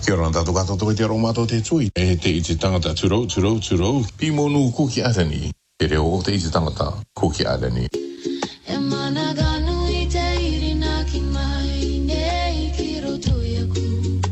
Kia ora tātou katoa te aromato te tui. E te iti tangata turou. Pimonu kuki arani. Te reo o te iti tangata kuki arani. E mana ganu I te irina ki mai nei ki roto iaku.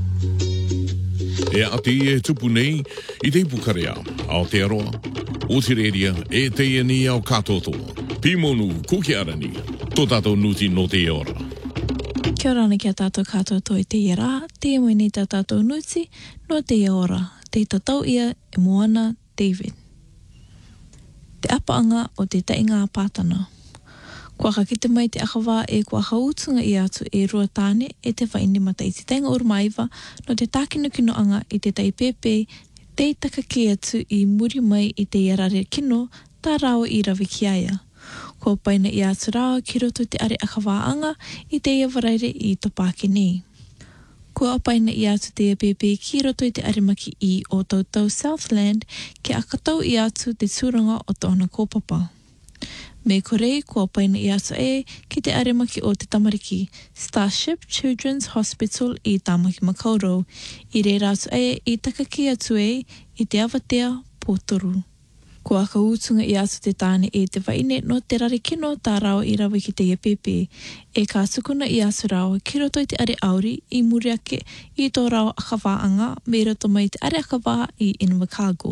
E ati e tupu nei I te pukarea ao te aroa. O te reria e te iani ao katoto. Pimonu kuki arani. Tō tātou nuti no te ora. Kia ora ki a tātou katoto I te ira, te moe ni tā tātou nuti no te ora. Te tatau ia e Moana David. Te apaanga o te tainga pātana. Kua kakite mai te akawā e kua hautunga I atu e rua tāne e te whaini mata I te tainga urumaiva no te tākino kinoanga I te taipepe te taka ki atu I muri mai I te iarare kino tā rao I rawi ki aia. Kua paina I atu rao ki roto te are akawāanga I te ia waraire I topake nei. Kua paina I atu te pepe ki roto I te arimaki I o tautau Southland ke akatau I atu te tūranga o tōna kōpapa. Me korei kua paina I atu ki te arimaki o te tamariki Starship Children's Hospital I Tāmaki Makaurau. I re rātu I takaki atu I te awatea pōtoru. Kua kautunga I atu te tāne e te waine no te rare kino tā rao I rawa ki te pepe. E ka sukuna I atu rao ki roto I te are auri I muri ake I tō rao akawāanga me roto mai te are akawā I Invercargill.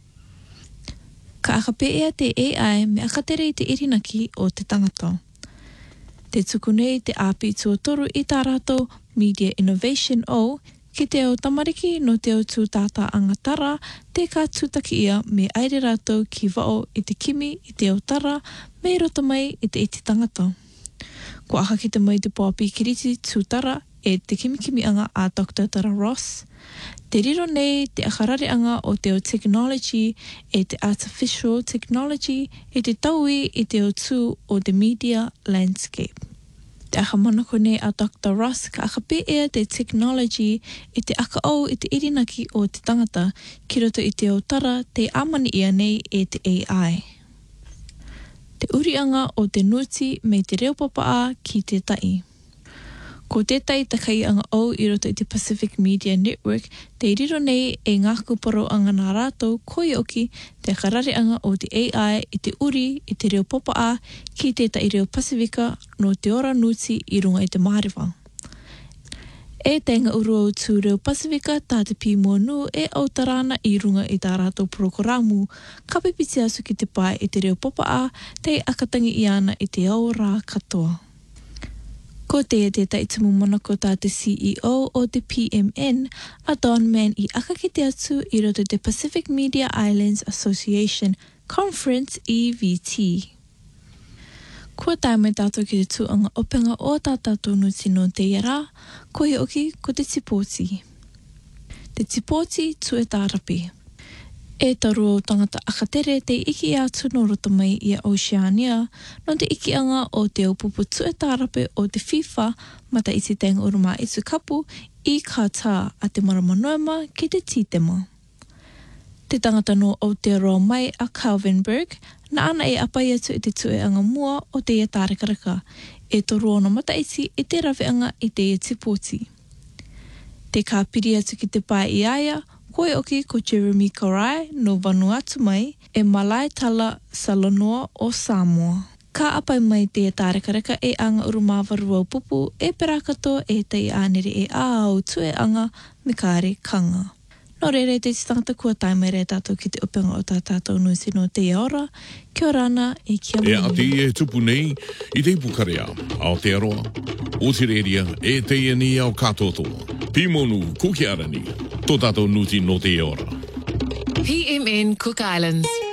Ka akapea te AI me akatere I te irinaki o te tangata. Te tukunei te api tuatoru I tā rātou Media Innovation o ki te o tamariki no te o tū tāta angatara te ka tūtaki ia me aere rātou ki wao I te kimi I te o tara me roto mai I te iti tangata. Ko aka ki te mai te pōpi kiriti tūtara e te kimikimi anga a Dr. Tara Ross. Te riro nei te akarare anga o te o technology e te artificial technology e te taui I te o tū o the media landscape. Te akamanako nei a Dr. Ross ka akape ea te technology I te akaau I te irinaki o te tangata ki roto I te o tara te amani ia nei e te AI. Te urianga o te nuti me te reo papaa ki te tai. Ko tētai takai anga au I roto I te Pacific Media Network, te riro nei e ngā kuparo anga nā rātou koi oki te karare anga o te AI I te uri I te reo popaa ki tētai reo Pasifika no te ora nuti I runga I te Mārewa. E tenga uru au tū reo Pasifika tā te pīmonu e autarana I runga I tā rātou prokoramu, kapipiti asu ki te pai I te reo popaa te akatangi I ana I te au rā katoa. Ko te tētai tumu monoko tā te CEO o te PMN, a Don Man I aka ki te atu I roto te Pacific Media Islands Association Conference EVT. Kua tae mai tātou ki te tūanga openga o tā tātou nuti no te iara, ko he oki ko te tipoti. Te tipoti tu e tā rapi. E taru o tangata akatere te iki atu no roto mai I Oceania, no te iki anga o te upupu tu e tārape o te FIFA mata I te tenga uruma I tu kapu I Qatar a te maramanoema ki te titema. Te tangata no Aotearoa mai a Calvinburg, na ana e apai atu I te tue anga mua o te ia tārekaraka, e toru ona mata iti I te rawe anga I te ia tipoti. Te ka piri atu ki te pai I aia, koe oki ko Jeremy Karai no Vanuatu mai e Malai Tala Salanoa o Samoa. Ka apai mai te tārekareka e anga urumawaru au pupu e perakato e tei ānere e āau tue anga me kāre kanga. No rere te tangata kua taimai re tātou ki te upenga o tā tātou nusi no te ora, kia rana e kia mani. E ati e tupu nei I te pukarea ao te aroa, o te reria e te iani ao katotoa. Pimonu kuki arani, tō tātou nuti no te ora. PMN Cook Islands.